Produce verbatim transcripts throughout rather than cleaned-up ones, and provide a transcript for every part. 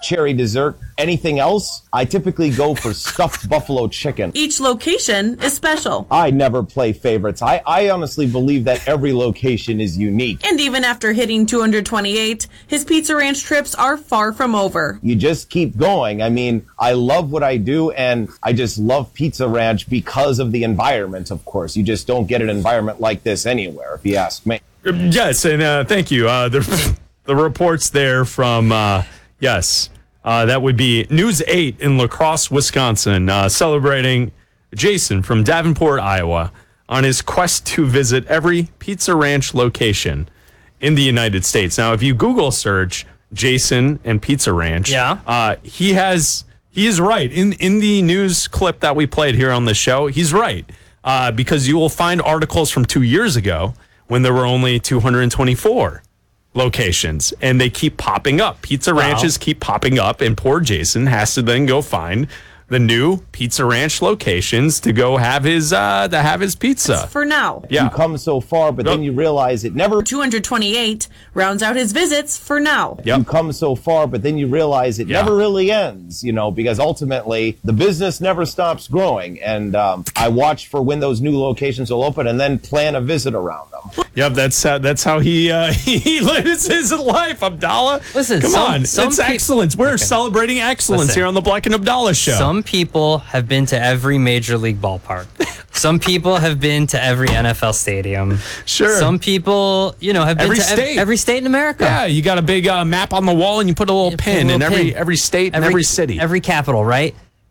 cherry dessert. Anything else, I typically go for stuffed buffalo chicken. Each location is special. I never play favorites. I, I honestly believe that every location is unique. And even after hitting two hundred twenty-eight, his Pizza Ranch trips are far from over. You just keep going. I mean, I love what I do, and I just love Pizza Ranch because of the environment, of course. You just don't get an environment like this anywhere, if you ask me. Yes, and uh, thank you. Uh, the, the reports there from, uh, yes, uh, that would be News eight in La Crosse, Wisconsin, uh, celebrating Jason from Davenport, Iowa, on his quest to visit every Pizza Ranch location in the United States. Now, if you Google search Jason and Pizza Ranch, yeah. uh, he has he is right. In, in the news clip that we played here on the show, he's right, uh, because you will find articles from two years ago when there were only two hundred twenty-four locations, and they keep popping up. Pizza wow. ranches keep popping up, and poor Jason has to then go find the new Pizza Ranch locations to go have his uh, to have his pizza. For now. Yeah. You come so far, but then you realize it never... two hundred twenty-eight rounds out his visits for now. Yep. You come so far, but then you realize it Yeah. never really ends, you know, because ultimately the business never stops growing. And um, I watch for when those new locations will open and then plan a visit around them. Yep, that's uh, that's how he uh, he lives his life, Abdallah. Listen, come some- on, some it's peop- excellence. We're Okay. celebrating excellence Listen. here on the Black and Abdallah show. Some people have been to every major league ballpark. Some people have been to every N F L stadium. Sure. Some people, you know, have been Every to ev- state. every state in America. Yeah, you got a big uh, map on the wall, and you put a little You put a pin in little every pin. every state and every city. Every capital, right?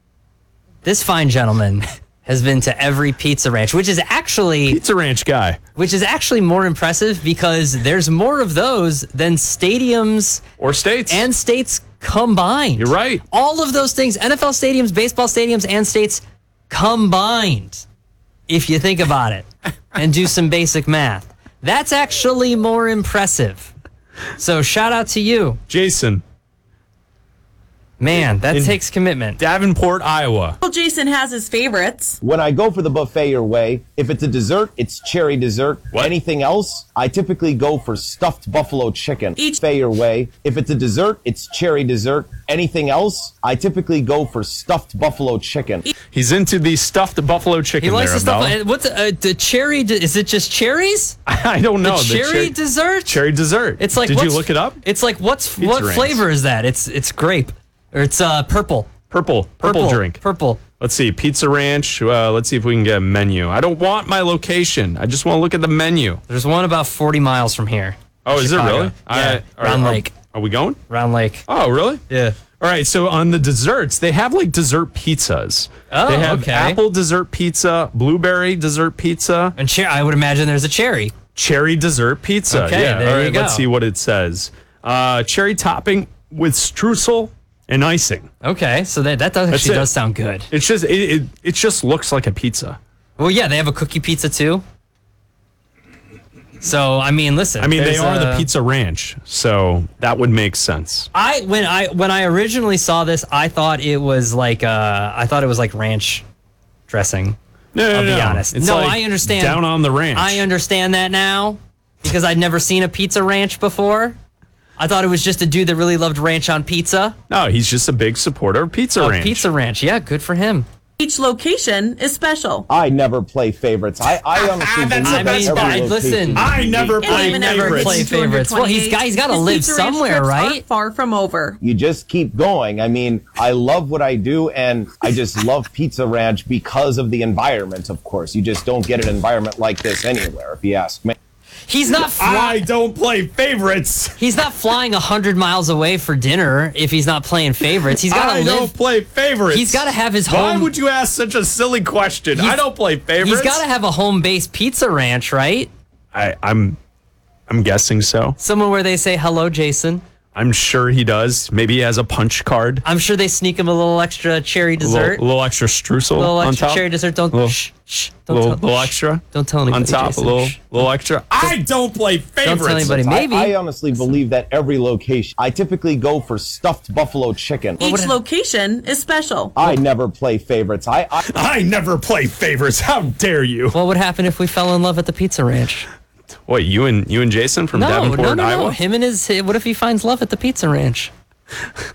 This fine gentleman has been to every Pizza Ranch, which is actually Pizza Ranch guy. which is actually more impressive because there's more of those than stadiums Or states. and states combined. You're right. All of those things, N F L stadiums, baseball stadiums, and states combined, if you think about it and do some basic math. That's actually more impressive. So shout out to you. Jason, Man, that In- takes commitment. Davenport, Iowa. Well, Jason has his favorites. When I go for the buffet your way, if it's a dessert, it's cherry dessert. What? Anything else, I typically go for stuffed buffalo chicken. Each- buffet your way. If it's a dessert, it's cherry dessert. Anything else, I typically go for stuffed buffalo chicken. He's into the stuffed buffalo chicken. He likes there, the stuff. Abdallah. uh, What's uh, the cherry? de- Is it just cherries? I don't know. The cherry dessert? cherry dessert. It's like Did you what's- look it up? It's like what's Pizza what Ranch. flavor is that? It's it's grape or it's uh purple. Purple. Purple drink. Purple. Let's see. Pizza Ranch. Uh, let's see if we can get a menu. I don't want my location. I just want to look at the menu. There's one about forty miles from here. Oh, is it Chicago. really? Yeah. I- Round are, Lake. Are we going? Round Lake. Oh, really? Yeah. All right, so on the desserts, they have like dessert pizzas. Oh, they have okay. apple dessert pizza, blueberry dessert pizza, And cher- I would imagine there's a cherry. cherry dessert pizza. Okay, yeah, there all you right, let's go. see what it says. Uh, cherry topping with streusel and icing. Okay, so that that does, That's actually it. does sound good. It's just it, it it just looks like a pizza. Well, yeah, they have a cookie pizza too. So I mean, listen. I mean, they there's are the a- Pizza Ranch, so that would make sense. I when I when I originally saw this, I thought it was like uh I thought it was like ranch dressing. No, no, I'll be no. honest. It's No, like I understand. Down on the ranch. I understand that now because I'd never seen a pizza ranch before. I thought it was just a dude that really loved ranch on pizza. No, he's just a big supporter of Pizza Oh, Ranch. Pizza Ranch. Yeah, good for him. Each location is special. I never play favorites. I, I honestly believe That's I that mean, every I- location listen, is I never unique. play even never after play hitting favorites. Well, he's got- he's gotta his live Pizza Ranch somewhere, trips right? are far from over. You just keep going. I mean, I love what I do, and I just love Pizza Ranch because of the environment, of course. You just don't get an environment like this anywhere, if you ask me. He's not fly- I don't play favorites. he's not flying a hundred miles away for dinner if he's not playing favorites. He's got I to don't live. play favorites. He's got to have his Why home. would you ask such a silly question? He's- I don't play favorites. He's got to have a home-based pizza ranch, right? I, I'm, I'm guessing so. Somewhere where they say hello, Jason. I'm sure he does. Maybe he has a punch card. I'm sure they sneak him a little extra cherry A dessert. little, a little extra streusel A little on extra top. cherry dessert. Don't Little- shh, shh. Don't little, tell, little shh. extra. Don't tell anybody. on top. Jason. A little, Shh. little extra. I don't play favorites. tell anybody. I- Maybe. I, honestly believe that every location, I typically go for stuffed buffalo chicken. Each would- location is special. I never play favorites. I, I I never play favorites. How dare you? What would happen if we fell in love at the pizza ranch? What, you and you and Jason from No, Davenport, no, no, Iowa? no. Him and his. What if he finds love at the pizza ranch?